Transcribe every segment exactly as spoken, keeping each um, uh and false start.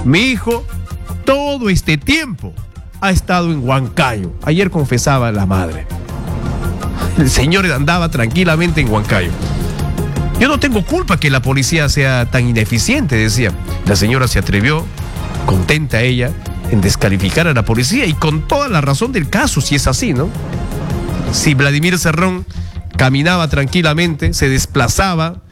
mi hijo todo este tiempo ha estado en Huancayo. Ayer confesaba la madre. El señor andaba tranquilamente en Huancayo. Yo no tengo culpa que la policía sea tan ineficiente, decía. La señora se atrevió, contenta ella, en descalificar a la policía, y con toda la razón del caso, si es así, ¿no? Si Vladimir Cerrón caminaba tranquilamente, se desplazaba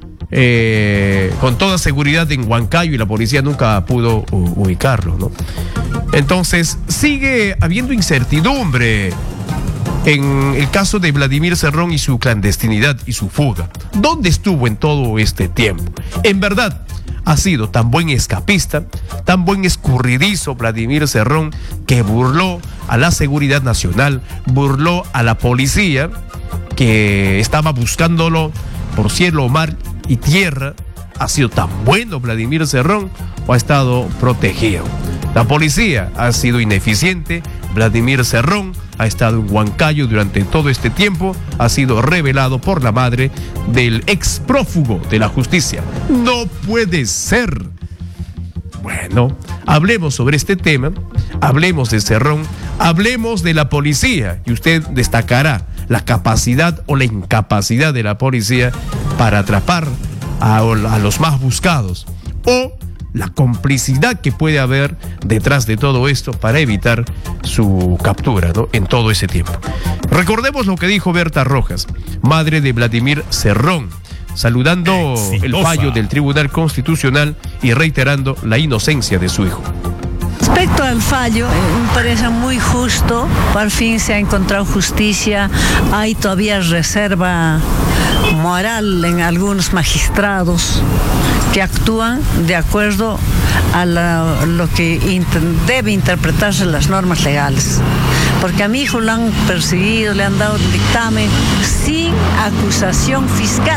eh, con toda seguridad en Huancayo y la policía nunca pudo uh, ubicarlo, ¿no? Entonces, sigue habiendo incertidumbre en el caso de Vladimir Cerrón y su clandestinidad y su fuga. ¿Dónde estuvo en todo este tiempo? En verdad, ha sido tan buen escapista, tan buen escurridizo Vladimir Cerrón, que burló a la seguridad nacional, burló a la policía que estaba buscándolo por cielo, mar y tierra. Ha sido tan bueno Vladimir Cerrón, o ha estado protegido. La policía ha sido ineficiente. Vladimir Cerrón ha estado en Huancayo durante todo este tiempo. Ha sido revelado por la madre del ex prófugo de la justicia. No puede ser. Bueno, hablemos sobre este tema. Hablemos de Cerrón. Hablemos de la policía. Y usted destacará la capacidad o la incapacidad de la policía para atrapar a, a los más buscados, o la complicidad que puede haber detrás de todo esto para evitar su captura, ¿no?, en todo ese tiempo. Recordemos lo que dijo Berta Rojas, madre de Vladimir Cerrón, saludando Exitosa. el fallo del Tribunal Constitucional y reiterando la inocencia de su hijo. Respecto al fallo, me parece muy justo. Por fin se ha encontrado justicia. Hay todavía reserva moral en algunos magistrados que actúan de acuerdo a la, lo que inter, debe interpretarse las normas legales. Porque a mi hijo lo han perseguido, le han dado dictamen sin acusación fiscal,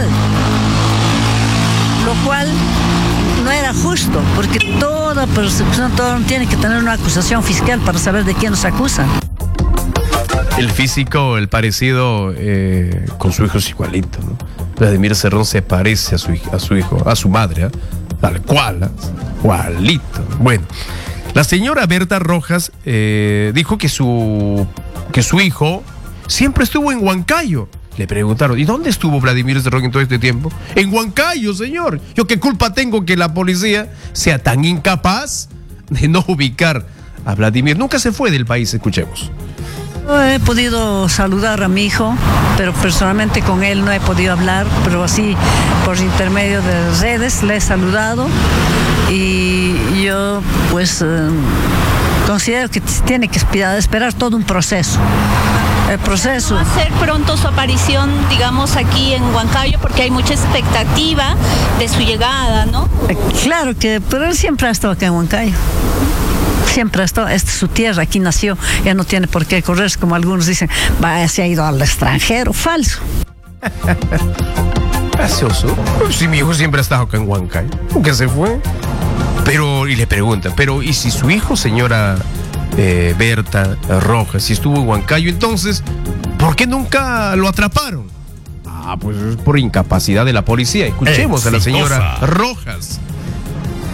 lo cual no era justo, porque toda persecución, todo tiene que tener una acusación fiscal para saber de quién nos acusan. El físico, el parecido eh, con su hijo es igualito, ¿no? Vladimir Cerrón se parece a su, a su hijo, a su madre, ¿eh? Tal cual, ¿eh? Igualito. Bueno, la señora Berta Rojas eh, dijo que su, que su hijo siempre estuvo en Huancayo. Le preguntaron, ¿y dónde estuvo Vladimir Cerrón en todo este tiempo? En Huancayo, señor. ¿Yo qué culpa tengo que la policía sea tan incapaz de no ubicar a Vladimir? Nunca se fue del país, escuchemos. No he podido saludar a mi hijo, pero personalmente con él no he podido hablar, pero así por intermedio de redes le he saludado, y yo pues eh, considero que tiene que esperar, esperar todo un proceso. El proceso. ¿Va a ser pronto su aparición, digamos, aquí en Huancayo? Porque hay mucha expectativa de su llegada, ¿no? Eh, claro que, pero él siempre ha estado acá en Huancayo. Siempre ha estado, esta es su tierra, aquí nació, ya no tiene por qué correr, como algunos dicen, va, se ha ido al extranjero. Falso. Gracioso. Si mi hijo siempre ha estado acá en Huancayo, nunca se fue. Pero, y le pregunta, pero ¿y si su hijo, señora Eh, Berta Rojas, si estuvo en Huancayo, entonces ¿por qué nunca lo atraparon? Ah, pues es por incapacidad de la policía. Escuchemos Exitosa. a la señora Rojas.